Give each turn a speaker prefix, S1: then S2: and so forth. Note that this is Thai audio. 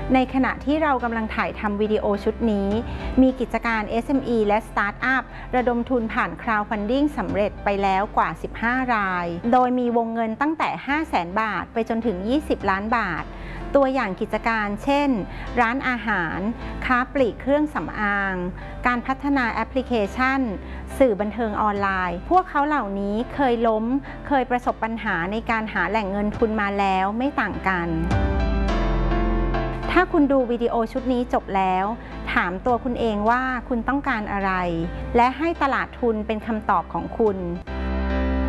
S1: ในขณะที่เรากำลังถ่ายทำวิดีโอชุดนี้มีกิจการ SME และสตาร์ทอัพระดมทุนผ่าน Crowdfunding สำเร็จไปแล้วกว่า 15 รายโดยมีวงเงินตั้งแต่ 500,000 บาทไปจนถึง 20 ล้านบาทตัวอย่างกิจการเช่นร้านอาหารค้าปลีกเครื่องสำอางการพัฒนาแอปพลิเคชันสื่อบันเทิงออนไลน์พวกเขาเหล่านี้เคยล้มเคยประสบปัญหาในการหาแหล่งเงินทุนมาแล้วไม่ต่างกันถ้าคุณดูวิดีโอชุดนี้จบแล้วถามตัวคุณเองว่าคุณต้องการอะไรและให้ตลาดทุนเป็นคำตอบของคุณ